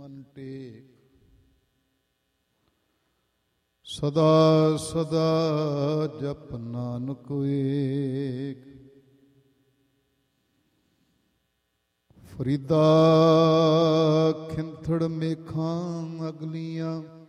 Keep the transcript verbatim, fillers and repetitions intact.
ਮਨ ਟੇਕ। ਸਦਾ ਸਦਾ ਜਪ ਨਾਨਕ ਏਕ। ਫਰੀਦਾ ਖਿੰਥੜ ਮੇਖਾਂ ਅਗਲੀਆਂ